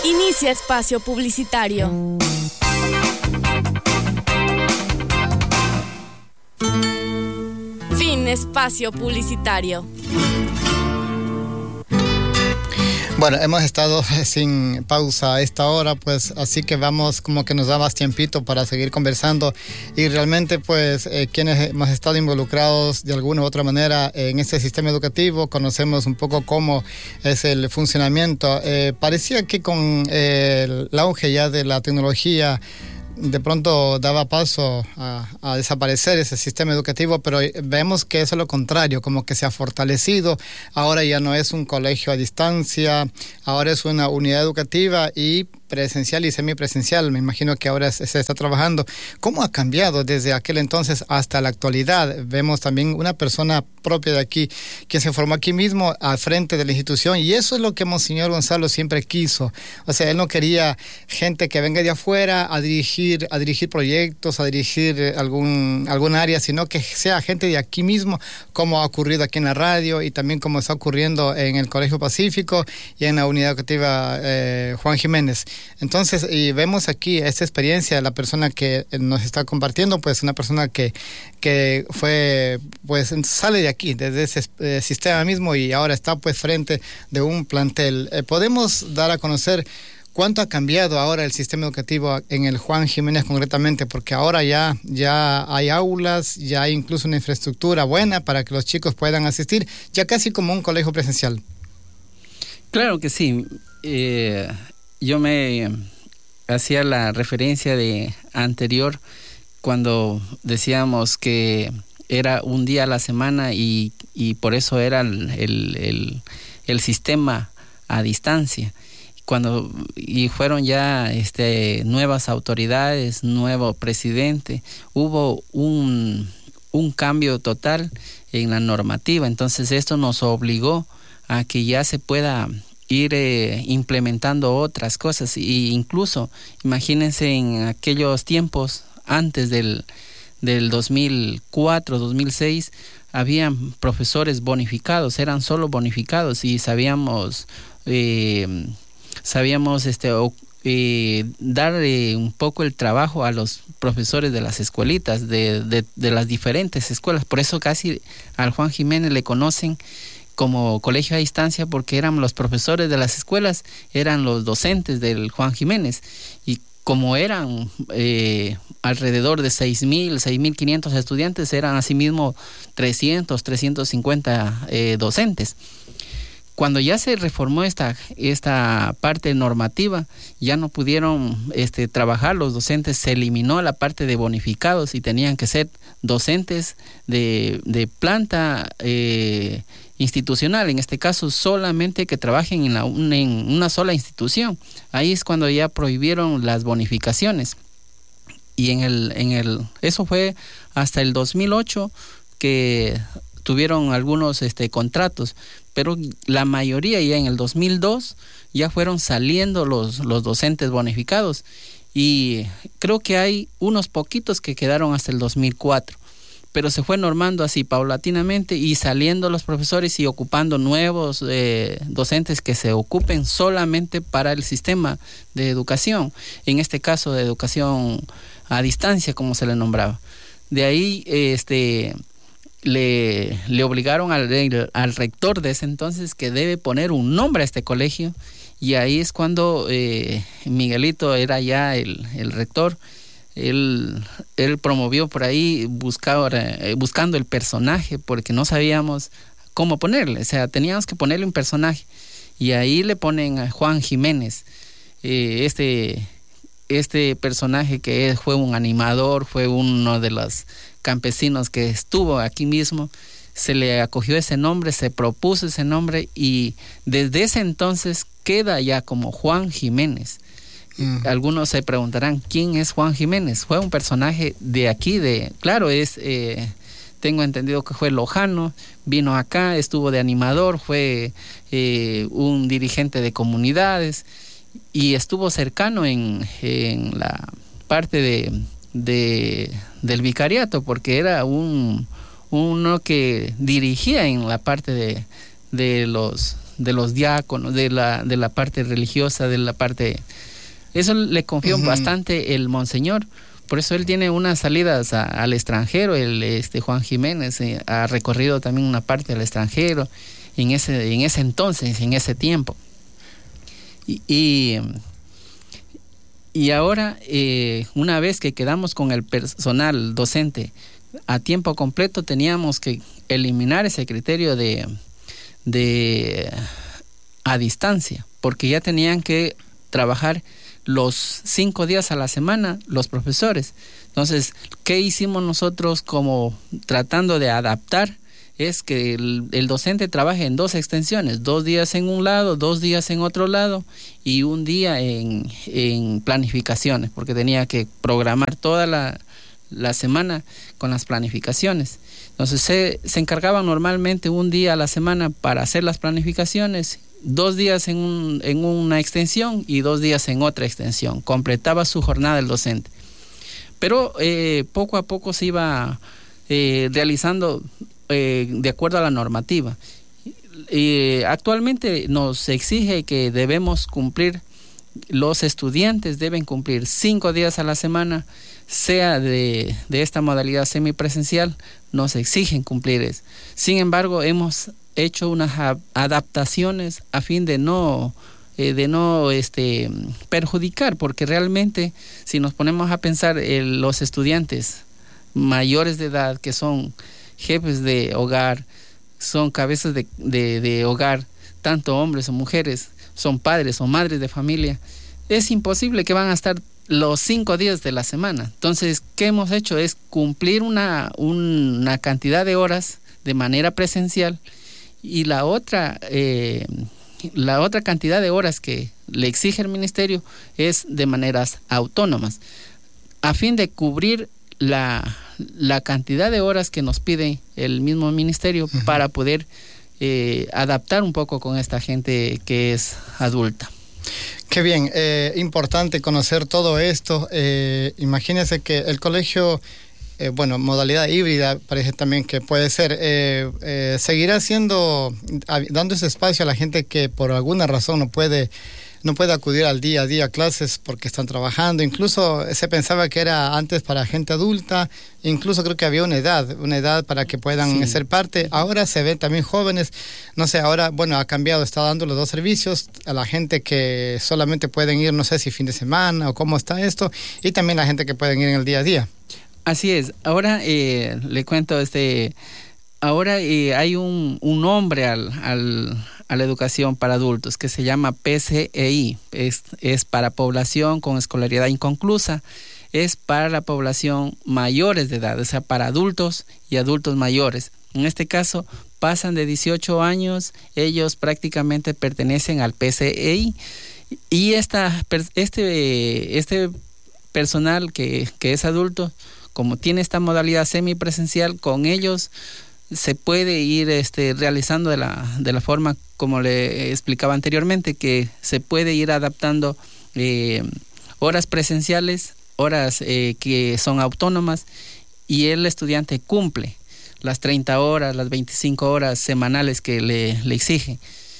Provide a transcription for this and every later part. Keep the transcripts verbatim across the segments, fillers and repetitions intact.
Inicia espacio publicitario. Fin espacio publicitario. Bueno, hemos estado sin pausa a esta hora, pues así que vamos, como que nos da más tiempito para seguir conversando y realmente pues eh, quienes hemos estado involucrados de alguna u otra manera en este sistema educativo, conocemos un poco cómo es el funcionamiento. Eh, parecía que con eh, el auge ya de la tecnología de pronto daba paso a, a desaparecer ese sistema educativo, pero vemos que eso es lo contrario, como que se ha fortalecido. Ahora ya no es un colegio a distancia, ahora es una unidad educativa y presencial y semipresencial. Me imagino que ahora se está trabajando. ¿Cómo ha cambiado desde aquel entonces hasta la actualidad? Vemos también una persona propia de aquí, que se formó aquí mismo al frente de la institución, y eso es lo que Monseñor Gonzalo siempre quiso. O sea, él no quería gente que venga de afuera a dirigir, a dirigir proyectos, a dirigir algún, algún área, sino que sea gente de aquí mismo, como ha ocurrido aquí en la radio y también como está ocurriendo en el Colegio Pacífico y en la unidad educativa eh, Juan Jiménez. Entonces, y vemos aquí esta experiencia de la persona que nos está compartiendo, pues una persona que, que fue, pues sale de aquí, desde ese eh, sistema mismo, y ahora está pues frente de un plantel. Eh, ¿Podemos dar a conocer cuánto ha cambiado ahora el sistema educativo en el Juan Jiménez concretamente? Porque ahora ya, ya hay aulas, ya hay incluso una infraestructura buena para que los chicos puedan asistir, ya casi como un colegio presencial. Claro que sí. Eh... Yo me hacía la referencia de anterior cuando decíamos que era un día a la semana y, y por eso era el, el, el, el sistema a distancia. Cuando y fueron ya este, nuevas autoridades, nuevo presidente, hubo un, un cambio total en la normativa. Entonces esto nos obligó a que ya se pueda ir eh, implementando otras cosas, e incluso imagínense en aquellos tiempos antes del, del dos mil cuatro, dos mil seis, habían profesores bonificados, eran solo bonificados, y sabíamos eh, sabíamos este eh, dar eh, un poco el trabajo a los profesores de las escuelitas, de, de, de las diferentes escuelas. Por eso casi al Juan Jiménez le conocen como colegio a distancia, porque eran los profesores de las escuelas, eran los docentes del Juan Jiménez, y como eran eh, alrededor de seis mil, seis mil quinientos estudiantes, eran asimismo trescientos, trescientos cincuenta eh, docentes. Cuando ya se reformó esta, esta parte normativa, ya no pudieron este, trabajar los docentes, se eliminó la parte de bonificados y tenían que ser docentes de, de planta eh, institucional, en este caso solamente que trabajen en, la, en una sola institución. Ahí es cuando ya prohibieron las bonificaciones. Y en el, en el, eso fue hasta el dos mil ocho que tuvieron algunos este, contratos, pero la mayoría ya en el dos mil dos ya fueron saliendo los, los docentes bonificados, y creo que hay unos poquitos que quedaron hasta el dos mil cuatro, pero se fue normando así paulatinamente y saliendo los profesores y ocupando nuevos eh, docentes que se ocupen solamente para el sistema de educación, en este caso de educación a distancia, como se le nombraba. De ahí este le, le obligaron al, al rector de ese entonces que debe poner un nombre a este colegio, y ahí es cuando eh, Miguelito era ya el, el rector. Él, él promovió por ahí buscaba, eh, buscando el personaje, porque no sabíamos cómo ponerle, o sea, teníamos que ponerle un personaje, y ahí le ponen a Juan Jiménez, eh, este, este personaje que fue un animador, fue uno de los campesinos que estuvo aquí mismo, se le acogió ese nombre, se propuso ese nombre, y desde ese entonces queda ya como Juan Jiménez. Uh-huh. Algunos se preguntarán, ¿quién es Juan Jiménez? Fue un personaje de aquí, de claro, es eh, tengo entendido que fue lojano, vino acá, estuvo de animador, fue eh, un dirigente de comunidades, y estuvo cercano en, en la parte de, de del vicariato, porque era un uno que dirigía en la parte de, de los de los diáconos, de la, de la parte religiosa, de la parte... Eso le confió uh-huh. bastante el monseñor. Por eso él tiene unas salidas a, al extranjero. El este Juan Jiménez eh, ha recorrido también una parte al extranjero en ese, en ese entonces, en ese tiempo. Y, y, y ahora, eh, una vez que quedamos con el personal docente a tiempo completo, teníamos que eliminar ese criterio de, de a distancia, porque ya tenían que trabajar los cinco días a la semana los profesores. Entonces, ¿qué hicimos nosotros como tratando de adaptar? Es que el, el docente trabaje en dos extensiones, dos días en un lado, dos días en otro lado y un día en, en planificaciones, porque tenía que programar toda la, la semana con las planificaciones. Entonces se, se encargaban normalmente un día a la semana para hacer las planificaciones, dos días en, un, en una extensión y dos días en otra extensión. Completaba su jornada el docente. Pero eh, poco a poco se iba eh, realizando eh, de acuerdo a la normativa. Eh, actualmente nos exige que debemos cumplir, los estudiantes deben cumplir cinco días a la semana, sea de, de esta modalidad semipresencial, nos exigen cumplir eso. Sin embargo, hemos hecho unas adaptaciones a fin de no eh, de no este perjudicar, porque realmente si nos ponemos a pensar eh, los estudiantes mayores de edad que son jefes de hogar, son cabezas de, de, de hogar, tanto hombres o mujeres, son padres o madres de familia, es imposible que van a estar los cinco días de la semana. Entonces, ¿qué hemos hecho? Es cumplir una, una cantidad de horas de manera presencial y la otra, eh, la otra cantidad de horas que le exige el ministerio es de maneras autónomas, a fin de cubrir la, la cantidad de horas que nos pide el mismo ministerio uh-huh. para poder eh, adaptar un poco con esta gente que es adulta. Qué bien, eh, importante conocer todo esto. Eh, imagínense que el colegio, eh, bueno, modalidad híbrida, parece también que puede ser, eh, eh, seguirá siendo, dando ese espacio a la gente que por alguna razón no puede, no puede acudir al día a día a clases porque están trabajando. Incluso se pensaba que era antes para gente adulta, incluso creo que había una edad, una edad para que puedan sí. ser parte. Ahora se ven también jóvenes, no sé, ahora, bueno, ha cambiado, está dando los dos servicios a la gente que solamente pueden ir, no sé si fin de semana o cómo está esto, y también la gente que pueden ir en el día a día. Así es. Ahora eh, le cuento, este, ahora eh, hay un, un nombre al, al a la educación para adultos que se llama P C E I, es, es para población con escolaridad inconclusa, es para la población mayores de edad, o sea, para adultos y adultos mayores. En este caso, pasan de dieciocho años, ellos prácticamente pertenecen al P C E I y esta, este, este personal que, que es adulto, como tiene esta modalidad semipresencial, con ellos se puede ir este, realizando de la, de la forma como le explicaba anteriormente, que se puede ir adaptando eh, horas presenciales, horas eh, que son autónomas, y el estudiante cumple las treinta horas, las veinticinco horas semanales que le, le exige.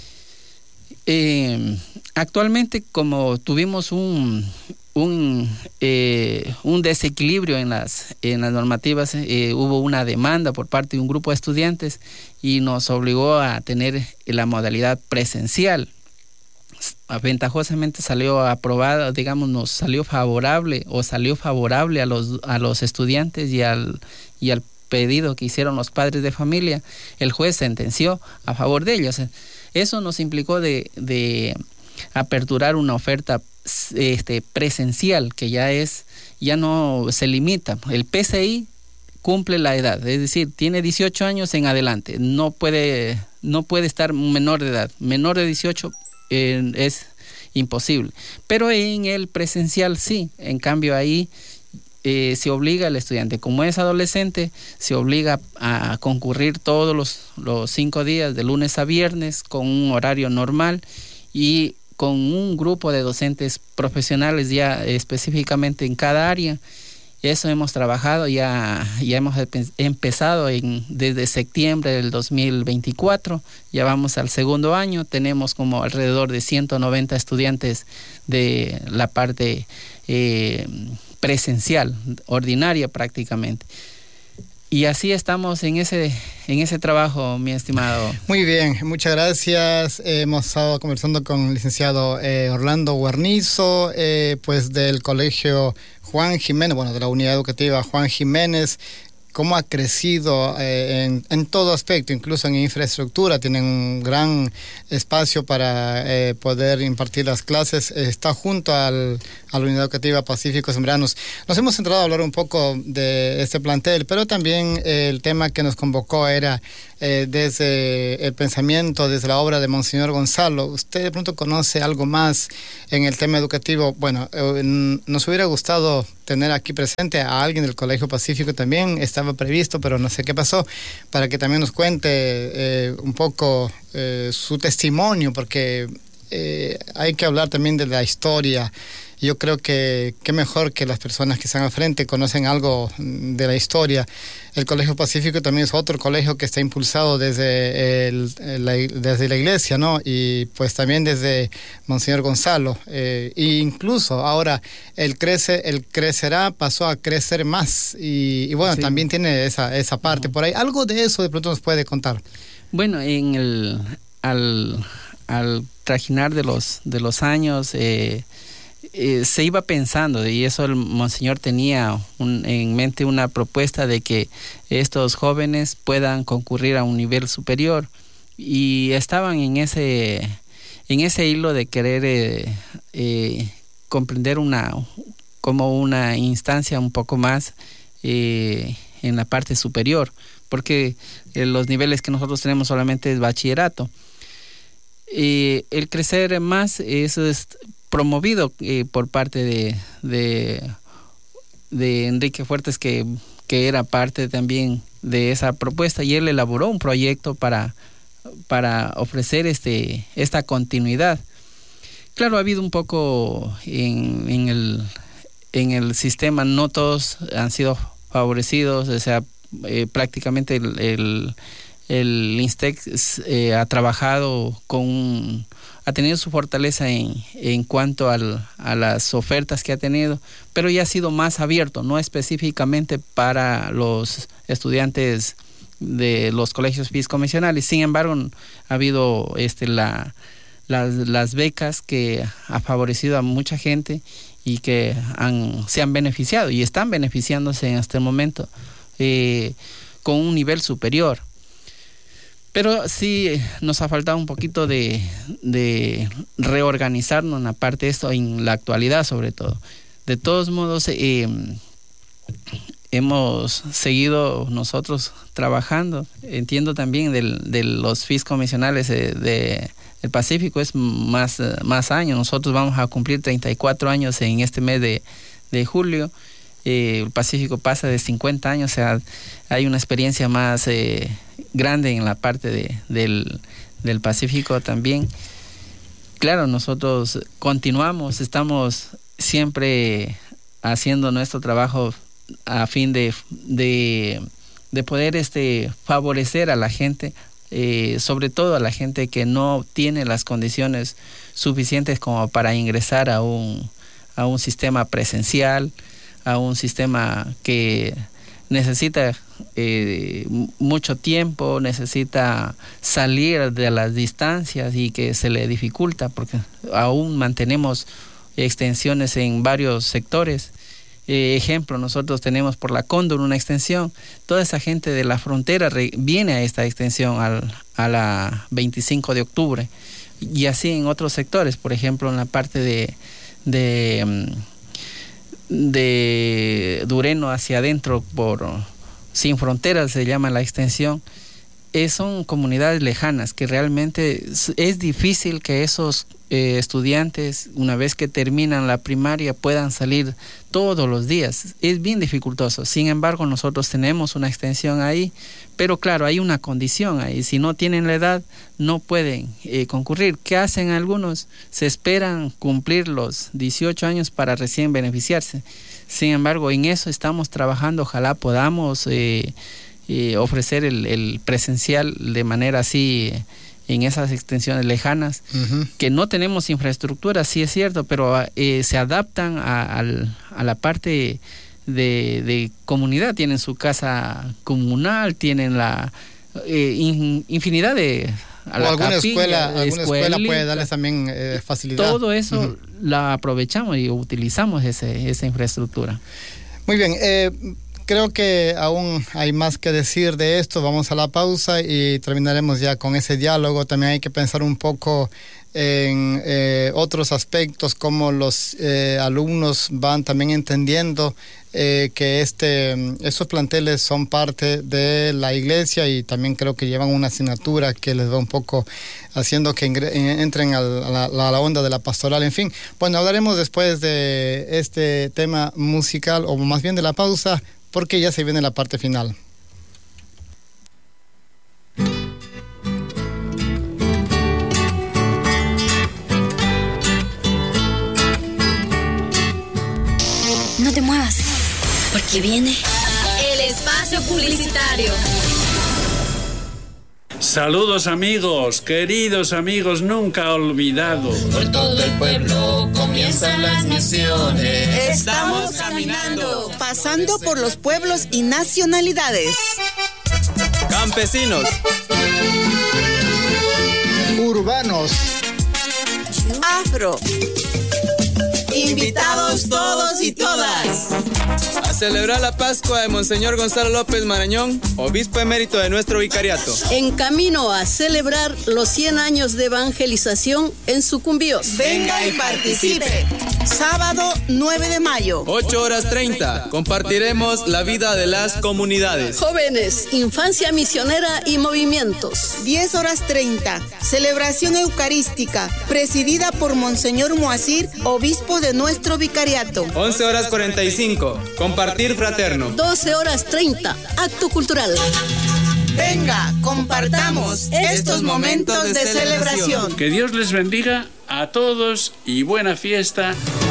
Eh, actualmente, como tuvimos un... Un, eh, un desequilibrio en las, en las normativas, eh, hubo una demanda por parte de un grupo de estudiantes y nos obligó a tener la modalidad presencial. Aventajosamente salió aprobada, digamos, nos salió favorable o salió favorable a los, a los estudiantes y al, y al pedido que hicieron los padres de familia. El juez sentenció a favor de ellos. Eso nos implicó de, de aperturar una oferta este presencial, que ya es ya no se limita. El P C I cumple la edad, es decir, tiene dieciocho años en adelante, no puede no puede estar menor de edad, menor de dieciocho eh, es imposible, pero en el presencial sí. En cambio ahí eh, se obliga al estudiante, como es adolescente, se obliga a concurrir todos los, los cinco días de lunes a viernes con un horario normal y con un grupo de docentes profesionales ya específicamente en cada área, Eso hemos trabajado, ya, ya hemos empezado en, desde septiembre del dos mil veinticuatro, ya vamos al segundo año, tenemos como alrededor de ciento noventa estudiantes de la parte eh, presencial, ordinaria prácticamente. Y así estamos en ese en ese trabajo, mi estimado. Muy bien, muchas gracias. Eh, hemos estado conversando con el licenciado eh, Orlando Guarnizo, eh, pues del Colegio Juan Jiménez, bueno, de la Unidad Educativa Juan Jiménez. Cómo ha crecido eh, en, en todo aspecto, incluso en infraestructura, tienen un gran espacio para eh, poder impartir las clases, eh, está junto al, a la Unidad Educativa Pacífico Sembranos. Nos hemos centrado a hablar un poco de este plantel, pero también eh, el tema que nos convocó era eh, desde el pensamiento, desde la obra de Monseñor Gonzalo. ¿Usted de pronto conoce algo más en el tema educativo? Bueno, eh, nos hubiera gustado tener aquí presente a alguien del Colegio Pacífico también, estaba previsto, pero no sé qué pasó, para que también nos cuente eh, un poco eh, su testimonio, porque eh, hay que hablar también de la historia. Yo creo que qué mejor que las personas que están al frente conocen algo de la historia. El Colegio Pacífico también es otro colegio que está impulsado desde, el, la, desde la iglesia, ¿no? Y pues también desde Monseñor Gonzalo. Eh, e incluso ahora el crece, el crecerá pasó a crecer más. Y, y bueno, sí, también tiene esa, esa parte por ahí. Algo de eso de pronto nos puede contar. Bueno, en el al, al trajinar de los, de los años... Eh, Eh, se iba pensando, y eso el monseñor tenía un, en mente una propuesta de que estos jóvenes puedan concurrir a un nivel superior, y estaban en ese en ese hilo de querer eh, eh, comprender una como una instancia un poco más eh, en la parte superior, porque eh, los niveles que nosotros tenemos solamente es bachillerato. Eh, el crecer más, eso es promovido eh, por parte de, de, de Enrique Fuertes, que, que era parte también de esa propuesta, y él elaboró un proyecto para, para ofrecer este, esta continuidad. Claro, ha habido un poco en, en, el, en el sistema, no todos han sido favorecidos, o sea, eh, prácticamente el, el, el INSTEC eh, ha trabajado con... ha tenido su fortaleza en, en cuanto al, a las ofertas que ha tenido, pero ya ha sido más abierto, no específicamente para los estudiantes de los colegios fiscomisionales. Sin embargo, ha habido este, la, las, las becas que ha favorecido a mucha gente y que han, se han beneficiado y están beneficiándose en este momento eh, con un nivel superior. Pero sí nos ha faltado un poquito de, de reorganizarnos en la parte de esto, en la actualidad sobre todo. De todos modos, eh, hemos seguido nosotros trabajando. Entiendo también del, de los fiscomisionales de, de, del Pacífico, es más, más años. Nosotros vamos a cumplir treinta y cuatro años en este mes de, de julio. Eh, el Pacífico pasa de cincuenta años, o sea, hay una experiencia más eh, grande en la parte de, del, del Pacífico también. Claro, nosotros continuamos, estamos siempre haciendo nuestro trabajo a fin de, de, de poder este, favorecer a la gente, eh, sobre todo a la gente que no tiene las condiciones suficientes como para ingresar a un, a un sistema presencial, a un sistema que necesita eh, mucho tiempo, necesita salir de las distancias y que se le dificulta porque aún mantenemos extensiones en varios sectores. Eh, ejemplo, nosotros tenemos por la Cóndor una extensión, toda esa gente de la frontera re, viene a esta extensión al, a la veinticinco de octubre, y así en otros sectores, por ejemplo en la parte de... de de Dureno hacia adentro por Sin Fronteras se llama la extensión, eh, son comunidades lejanas que realmente es, es difícil que esos eh, estudiantes, una vez que terminan la primaria, puedan salir todos los días. Es bien dificultoso. Sin embargo, nosotros tenemos una extensión ahí, pero claro, hay una condición ahí. Si no tienen la edad, no pueden eh, concurrir. ¿Qué hacen algunos? Se esperan cumplir los dieciocho años para recién beneficiarse. Sin embargo, en eso estamos trabajando. Ojalá podamos eh, eh, ofrecer el, el presencial de manera así eh, en esas extensiones lejanas, uh-huh. que no tenemos infraestructura, sí es cierto, pero eh, se adaptan a, a, a la parte de, de comunidad. Tienen su casa comunal, tienen la eh, in, infinidad de... A o alguna capilla, escuela, alguna escuela puede darles también eh, facilidad. Todo eso uh-huh. la aprovechamos y utilizamos ese, esa infraestructura. Muy bien, eh, creo que aún hay más que decir de esto. Vamos a la pausa y terminaremos ya con ese diálogo. También hay que pensar un poco en eh, otros aspectos, como los eh, alumnos van también entendiendo eh, que este esos planteles son parte de la iglesia, y también creo que llevan una asignatura que les va un poco haciendo que ingre- entren a la, a la onda de la pastoral. En fin, bueno, hablaremos después de este tema musical, o más bien de la pausa, porque ya se viene la parte final. No te muevas, porque viene el espacio publicitario. Saludos amigos, queridos amigos nunca olvidados. Por todo el pueblo comienzan las misiones. Estamos caminando, pasando por los pueblos y nacionalidades. Campesinos, urbanos, afro, invitados todos y todas a celebrar la Pascua de Monseñor Gonzalo López Marañón, obispo emérito de nuestro vicariato. En camino a celebrar los cien años de evangelización en Sucumbíos. Venga y participe. Sábado nueve de mayo. ocho horas treinta. Compartiremos la vida de las comunidades. Jóvenes, infancia misionera y movimientos. diez horas treinta. Celebración eucarística, presidida por Monseñor Moacir, obispo de nuestro vicariato. once horas cuarenta y cinco. Compartir fraterno. doce horas treinta. Acto cultural. Venga, compartamos estos momentos de celebración. Que Dios les bendiga a todos y buena fiesta.